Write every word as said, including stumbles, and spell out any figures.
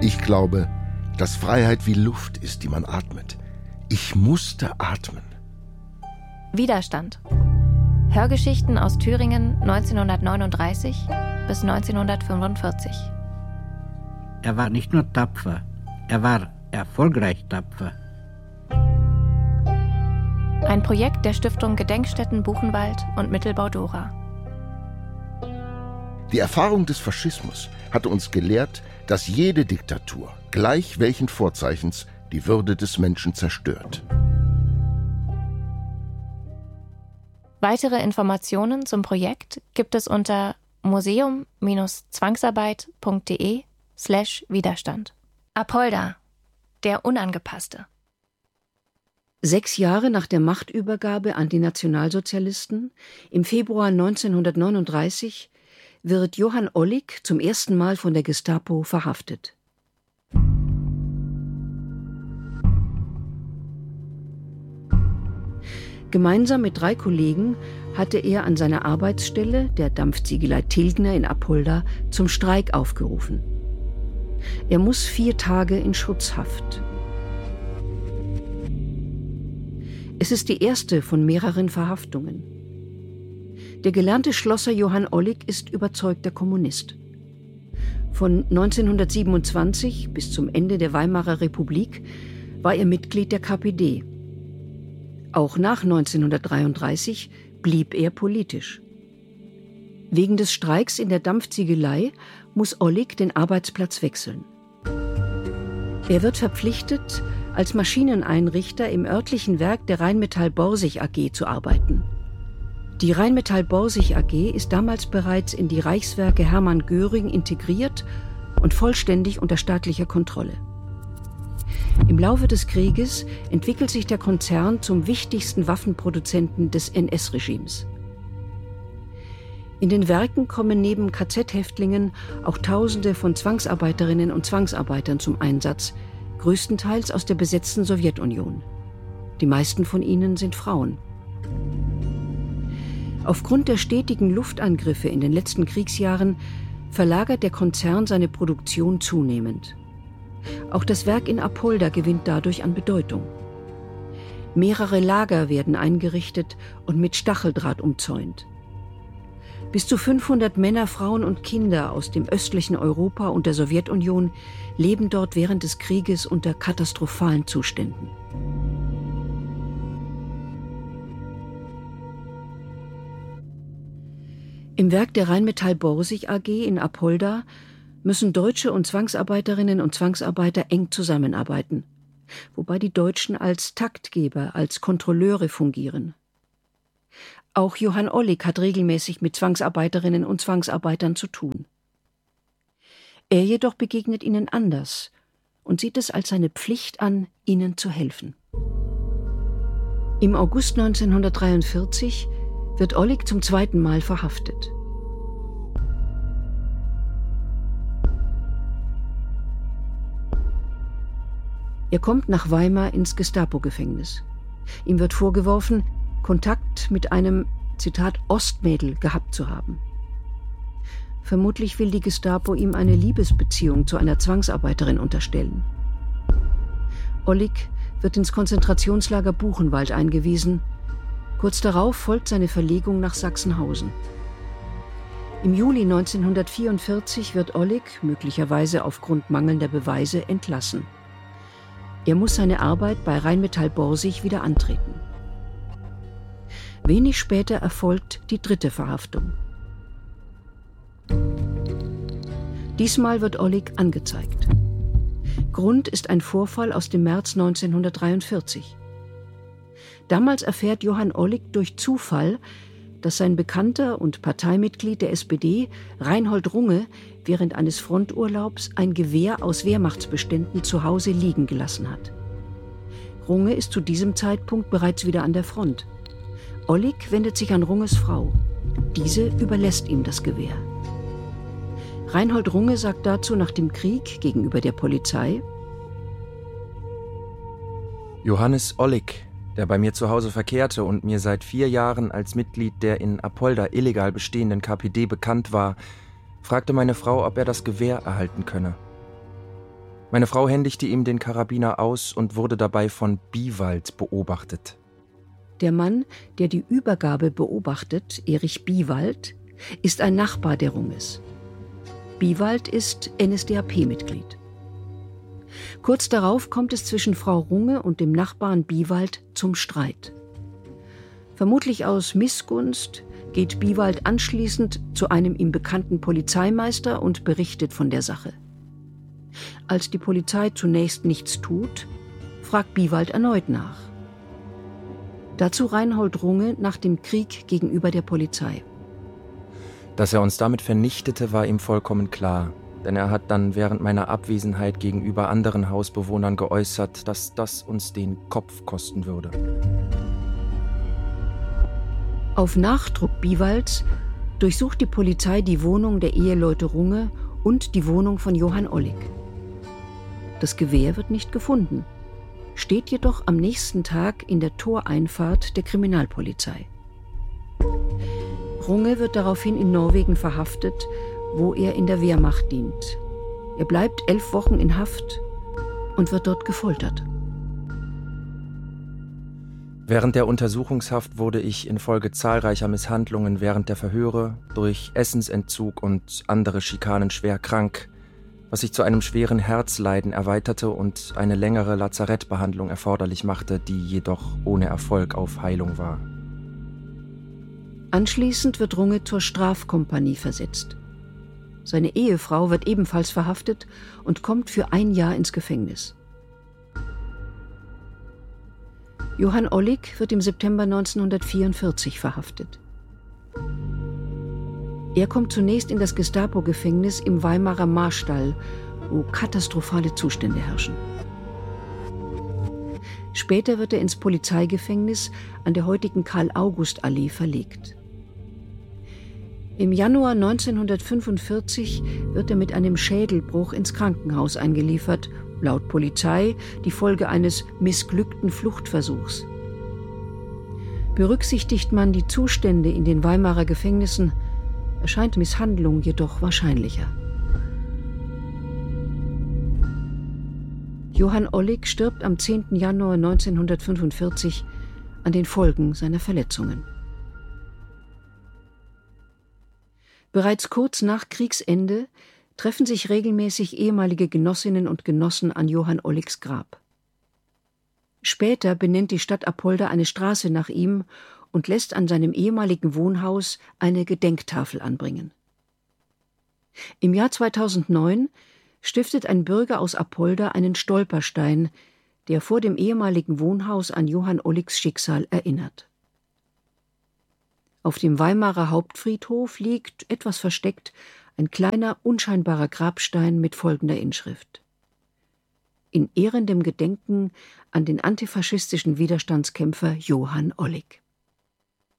Ich glaube, dass Freiheit wie Luft ist, die man atmet. Ich musste atmen. Widerstand. Hörgeschichten aus Thüringen neunzehnhundertneununddreißig bis neunzehnhundertfünfundvierzig. Er war nicht nur tapfer, er war erfolgreich tapfer. Ein Projekt der Stiftung Gedenkstätten Buchenwald und Mittelbau Dora. Die Erfahrung des Faschismus hatte uns gelehrt, dass jede Diktatur, gleich welchen Vorzeichens, die Würde des Menschen zerstört. Weitere Informationen zum Projekt gibt es unter museum-zwangsarbeit.de slash Widerstand. Apolda, der Unangepasste. Sechs Jahre nach der Machtübergabe an die Nationalsozialisten, im Februar neunzehnhundertneununddreißig, wird Johann Ollik zum ersten Mal von der Gestapo verhaftet. Gemeinsam mit drei Kollegen hatte er an seiner Arbeitsstelle, der Dampfziegelei Tilgner in Apolda, zum Streik aufgerufen. Er muss vier Tage in Schutzhaft. Es ist die erste von mehreren Verhaftungen. Der gelernte Schlosser Johann Ollik ist überzeugter Kommunist. Von neunzehnhundertsiebenundzwanzig bis zum Ende der Weimarer Republik war er Mitglied der K P D. Auch nach neunzehnhundertdreiunddreißig blieb er politisch. Wegen des Streiks in der Dampfziegelei muss Ollik den Arbeitsplatz wechseln. Er wird verpflichtet, als Maschineneinrichter im örtlichen Werk der Rheinmetall Borsig A G zu arbeiten. Die Rheinmetall Borsig A G ist damals bereits in die Reichswerke Hermann Göring integriert und vollständig unter staatlicher Kontrolle. Im Laufe des Krieges entwickelt sich der Konzern zum wichtigsten Waffenproduzenten des N S-Regimes. In den Werken kommen neben K Z-Häftlingen auch Tausende von Zwangsarbeiterinnen und Zwangsarbeitern zum Einsatz, größtenteils aus der besetzten Sowjetunion. Die meisten von ihnen sind Frauen. Aufgrund der stetigen Luftangriffe in den letzten Kriegsjahren verlagert der Konzern seine Produktion zunehmend. Auch das Werk in Apolda gewinnt dadurch an Bedeutung. Mehrere Lager werden eingerichtet und mit Stacheldraht umzäunt. Bis zu fünfhundert Männer, Frauen und Kinder aus dem östlichen Europa und der Sowjetunion leben dort während des Krieges unter katastrophalen Zuständen. Im Werk der Rheinmetall Borsig A G in Apolda müssen Deutsche und Zwangsarbeiterinnen und Zwangsarbeiter eng zusammenarbeiten, wobei die Deutschen als Taktgeber, als Kontrolleure fungieren. Auch Johann Ollik hat regelmäßig mit Zwangsarbeiterinnen und Zwangsarbeitern zu tun. Er jedoch begegnet ihnen anders und sieht es als seine Pflicht an, ihnen zu helfen. Im August neunzehnhundertdreiundvierzig wird Ollik zum zweiten Mal verhaftet. Er kommt nach Weimar ins Gestapo-Gefängnis. Ihm wird vorgeworfen, Kontakt mit einem, Zitat, Ostmädel gehabt zu haben. Vermutlich will die Gestapo ihm eine Liebesbeziehung zu einer Zwangsarbeiterin unterstellen. Ollik wird ins Konzentrationslager Buchenwald eingewiesen. Kurz darauf folgt seine Verlegung nach Sachsenhausen. Im Juli neunzehnhundertvierundvierzig wird Ollik, möglicherweise aufgrund mangelnder Beweise, entlassen. Er muss seine Arbeit bei Rheinmetall Borsig wieder antreten. Wenig später erfolgt die dritte Verhaftung. Diesmal wird Ollik angezeigt. Grund ist ein Vorfall aus dem März neunzehnhundertdreiundvierzig. Damals erfährt Johann Ollik durch Zufall, dass sein Bekannter und Parteimitglied der S P D, Reinhold Runge, während eines Fronturlaubs ein Gewehr aus Wehrmachtsbeständen zu Hause liegen gelassen hat. Runge ist zu diesem Zeitpunkt bereits wieder an der Front. Ollik wendet sich an Runges Frau. Diese überlässt ihm das Gewehr. Reinhold Runge sagt dazu nach dem Krieg gegenüber der Polizei: Johannes Ollik, der bei mir zu Hause verkehrte und mir seit vier Jahren als Mitglied der in Apolda illegal bestehenden K P D bekannt war, fragte meine Frau, ob er das Gewehr erhalten könne. Meine Frau händigte ihm den Karabiner aus und wurde dabei von Biewald beobachtet. Der Mann, der die Übergabe beobachtet, Erich Biewald, ist ein Nachbar der Runges. Biewald ist N S D A P-Mitglied. Kurz darauf kommt es zwischen Frau Runge und dem Nachbarn Biewald zum Streit. Vermutlich aus Missgunst geht Biewald anschließend zu einem ihm bekannten Polizeimeister und berichtet von der Sache. Als die Polizei zunächst nichts tut, fragt Biewald erneut nach. Dazu Reinhold Runge nach dem Krieg gegenüber der Polizei. Dass er uns damit vernichtete, war ihm vollkommen klar. Denn er hat dann während meiner Abwesenheit gegenüber anderen Hausbewohnern geäußert, dass das uns den Kopf kosten würde. Auf Nachdruck Biewalds durchsucht die Polizei die Wohnung der Eheleute Runge und die Wohnung von Johann Ollik. Das Gewehr wird nicht gefunden, steht jedoch am nächsten Tag in der Toreinfahrt der Kriminalpolizei. Runge wird daraufhin in Norwegen verhaftet, wo er in der Wehrmacht dient. Er bleibt elf Wochen in Haft und wird dort gefoltert. Während der Untersuchungshaft wurde ich infolge zahlreicher Misshandlungen während der Verhöre, durch Essensentzug und andere Schikanen schwer krank, was sich zu einem schweren Herzleiden erweiterte und eine längere Lazarettbehandlung erforderlich machte, die jedoch ohne Erfolg auf Heilung war. Anschließend wird Runge zur Strafkompanie versetzt. Seine Ehefrau wird ebenfalls verhaftet und kommt für ein Jahr ins Gefängnis. Johann Ollik wird im September neunzehnhundertvierundvierzig verhaftet. Er kommt zunächst in das Gestapo-Gefängnis im Weimarer Marstall, wo katastrophale Zustände herrschen. Später wird er ins Polizeigefängnis an der heutigen Karl-August-Allee verlegt. Im Januar neunzehnhundertfünfundvierzig wird er mit einem Schädelbruch ins Krankenhaus eingeliefert, laut Polizei die Folge eines missglückten Fluchtversuchs. Berücksichtigt man die Zustände in den Weimarer Gefängnissen, erscheint Misshandlung jedoch wahrscheinlicher. Johann Ollik stirbt am zehnten Januar neunzehnhundertfünfundvierzig an den Folgen seiner Verletzungen. Bereits kurz nach Kriegsende treffen sich regelmäßig ehemalige Genossinnen und Genossen an Johann Olliks Grab. Später benennt die Stadt Apolda eine Straße nach ihm und lässt an seinem ehemaligen Wohnhaus eine Gedenktafel anbringen. Im Jahr zweitausendneun stiftet ein Bürger aus Apolda einen Stolperstein, der vor dem ehemaligen Wohnhaus an Johann Olliks Schicksal erinnert. Auf dem Weimarer Hauptfriedhof liegt, etwas versteckt, ein kleiner, unscheinbarer Grabstein mit folgender Inschrift: In ehrendem Gedenken an den antifaschistischen Widerstandskämpfer Johann Ollik.